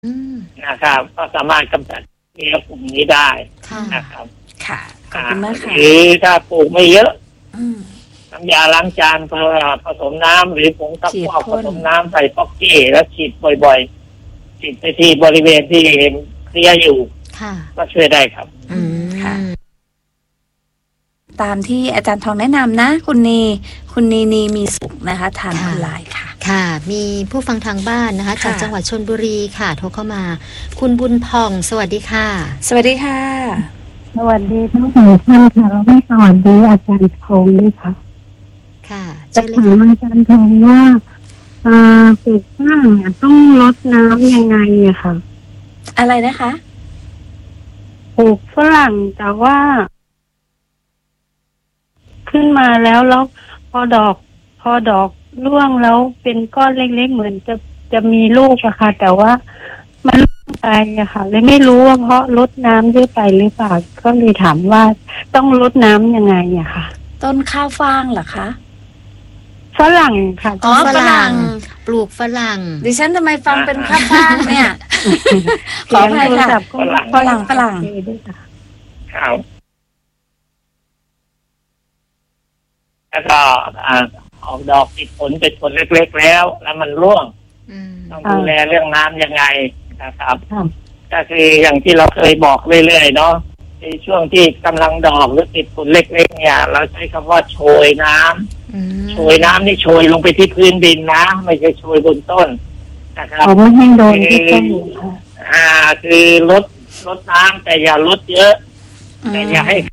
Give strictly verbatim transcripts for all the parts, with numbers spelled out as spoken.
อืมนะครับก็สามารถกำจัดเชื้อกลุ่มนี้ได้นะครับค่ะขอบคุณมากค่ะหรือถ้าปลูกไม่เยอะอืมน้ำยาล้างจานผสมน้ำหรือผงซักฟอกผสมน้ำใส่ป๊อกกี้แล้วฉีดบ่อยๆฉีดไปที่บริเวณที่เคลียร์อยู่ก็ช่วยได้ครับอืมค่ะตามที่อาจารย์ทองแนะนำนะคุณนีคุณนีนีมีสุขนะคะทานออนไลน์ค่ะค่ะมีผู้ฟังทางบ้านนะคะจากจังหวัดชลบุรีค่ะโทรเข้ามาคุณบุญผ่องสวัสดีค่ะสวัสดีค่ะสวัสดีทั้งสองท่านค่ะเราไม่สวัสดีอาจารย์ทองด้วยค่ะค่ะจะถามอาจารย์ทองว่าปลูกฝรั่งต้องรดน้ำยังไงอะค่ะอะไรนะคะปลูกฝรั่งแต่ว่าขึ้นมาแล้วแล้วพอดอกพอดอกร่วงแล้วเป็นก้อนเล็กๆเหมือนจะจะมีลูกอะค่ะแต่ว่ามันร่วงไปอะค่ะเลยไม่รู้ว่าเพราะรดน้ำด้วยไปหรือเปล่าก็เลยถามว่าต้องรดน้ำยังไงอะค่ะต้นข้าวฟ่างเหรอคะฝรั่งค่ะอ๋อฝรั่งปลูกฝรั่งดิฉันทำไมฟังเป็นข้าวฟ่างเนี่ยขออภัยค่ะฝรั่งฝรั่งครับแล้วก็ออกดอกติดผลเป็นผลเล็กๆแล้วแล้วมันร่วงต้องดูแลเรื่องน้ำยังไงนะครับก็คืออย่างที่เราเคยบอกเรื่อยๆเนาะในช่วงที่กำลังดอกหรือติดผลเล็กๆเนี่ยเราใช้คำว่าโชยน้ำโชยน้ำนี่โชยลงไปที่พื้นดินนะไม่ใช่โชยบนต้นนะครับไม่ให้โดนที่ต้นอ่าคือลดลดน้ำแต่อย่าลดเยอะแต่อย่าให้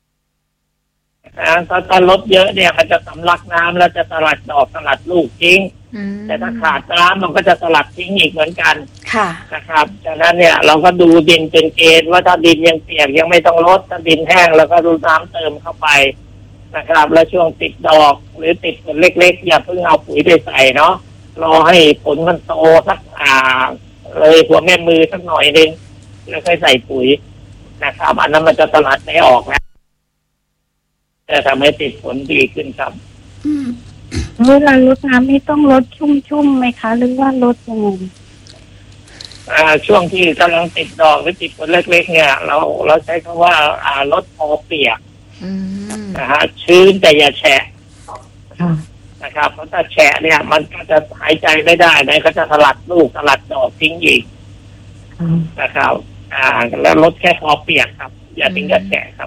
ถ้าถ้าลดเยอะเนี่ยมันจะสำลักน้ำแล้วจะสลัดดอกสลัดลูกทิ้งแต่ถ้าขาดน้ำมันก็จะสลัดทิ้งอีกเหมือนกันค่ะนะครับฉะนั้นเนี่ยเราก็ดูดินเป็นเกณฑ์ว่าถ้าดินยังเปียกยังไม่ต้องลดถ้าดินแห้งแล้วก็ดูน้ำเติมเข้าไปนะครับแล้วช่วงติดดอกหรือติดผลเล็กๆอย่าเพิ่งเอาปุ๋ยไปใส่เนาะรอให้ผลมันโตสักอ่าเลยหัวแม่มือสักหน่อยนึงแล้วค่อยใส่ปุ๋ยนะครับอันนั้นมันจะสลัดไม่ออกแล้วจะทำให้ติดผลดีขึ้นครับเวลาลดน้ำนี่ต้องลดชุ่มๆไหมคะหรือว่าลดยังไงอ่าช่วงที่กำลังติดดอกหรือติดผลเล็กๆเนี่ยเราเราใช้คำว่าอ่าลดพอเปียกนะฮะชื้นแต่อย่าแฉะนะครับเพราะถ้าแฉะเนี่ยมันก็จะหายใจไม่ได้นะก็จะสลัดลูกสลัดดอกทิ้งอีกนะครับอ่าแล้วลดแค่พอเปียกครับอย่าถึงกับแฉะครับ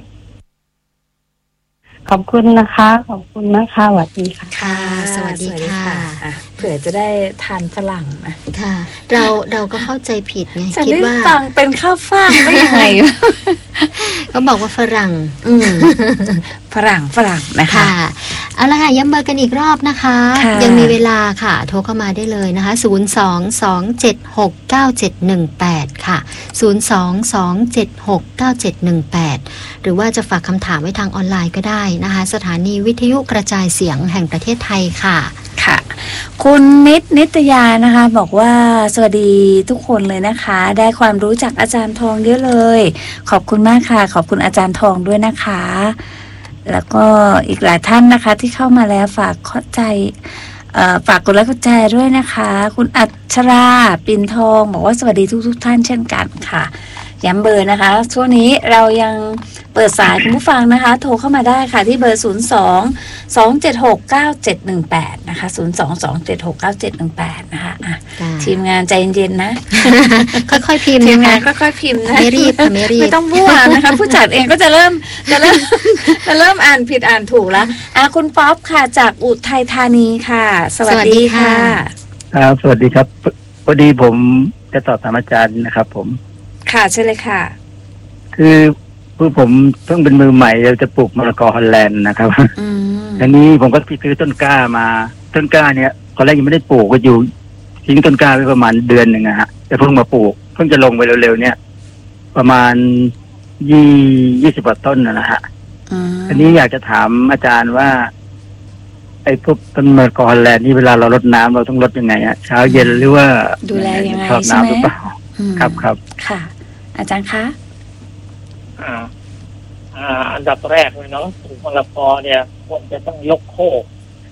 ขอบคุณนะคะขอบคุณนะคะสวัสดีค่ะค่ะสวัสดีค่ะเผื่อจะได้ทานฝรั่งนะค่ะเราเราก็เข้าใจผิดไงคิดว่าฟังเป็นข้าวฟ่างได้ยังไงเขาบอกว่าฝรั่งฝรั่งฝรั่งนะคะเอาละค่ะย้ำเบอร์กันอีกรอบนะคะยังมีเวลาค่ะโทรเข้ามาได้เลยนะคะศูนย์ สอง สอง เจ็ด หก เก้า เจ็ด หนึ่ง แปดค่ะศูนย์ สอง สอง เจ็ด หก เก้า เจ็ด หนึ่ง แปดหรือว่าจะฝากคำถามไว้ทางออนไลน์ก็ได้นะคะสถานีวิทยุกระจายเสียงแห่งประเทศไทยค่ะค่ะคุณนิตนิตยานะคะบอกว่าสวัสดีทุกคนเลยนะคะได้ความรู้จากอาจารย์ทองเยอะเลยขอบคุณมากค่ะขอบคุณอาจารย์ทองด้วยนะคะแล้วก็อีกหลายท่านนะคะที่เข้ามาแล้วฝากเข้าใจฝากกดไลค์กดแชร์ด้วยนะคะคุณอัชราปิ่นทองบอกว่าสวัสดีทุกทุกท่านเช่นกันค่ะย้ำเบอร์นะคะช่วงนี้เรายังเปิดสายคุณผู้ฟังนะคะโทรเข้ามาได้ค่ะที่เบอร์ศูนย์ สอง สอง เจ็ด หก เก้า เจ็ด หนึ่ง แปดนะคะศูนย์ สอง สอง เจ็ด หก เก้า เจ็ด หนึ่ง แปดนะคะอ่ะทีมงานใจเย็นๆนะค่อยๆพิมพ์ทีมงานค่อยๆพิมพ์นะไม่รีบไม่รีบไม่ต้องมั่วนะคะผู้จัดเองก็จะเริ่มจะเริ่มจะเริ่มอ่านผิดอ่านถูกแล้วอ่ะคุณป๊อปค่ะจากอุทัยธานีค่ะสวัสดีค่ะครับสวัสดีครับพอดีผมจะตอบถามอาจารย์นะครับผมค่ะใช่เลยค่ะคือคือผมเพิ่งเป็นมือใหม่เราจะปลูกมะละกอฮอลแลนด์นะครับอันนี้ผมก็ซื้อต้นกล้ามาต้นกล้าเนี่ยตอนแรกยังไม่ได้ปลูกก็อยู่ทิ้งต้นกล้าไว้ประมาณเดือนหนึ่งอะฮะจะเพิ่งมาปลูกเพิ่งจะลงไปเร็วๆเนี่ยประมาณยี่ยี่สิบกว่าต้นนะฮะอันนี้อยากจะถามอาจารย์ว่าไอ้พวกต้นมะละกอฮอลแลนด์นี่เวลาเรารดน้ำเราต้องรดยังไงฮะเช้าเย็นหรือว่าดูแลยังไงชอบน้ำหรือเปล่าครับครับค่ะอาจารย์คะอ่าอ่าอันดับแรกเลยเนาะปลูกมะละกอเนี่ยควรจะต้องยกโคก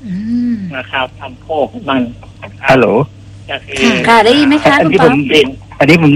นะครับทำโคกมันฮัลโหลก็คือค่ะได้ยินไหมคะที่ผมเรียนอันนี้ผม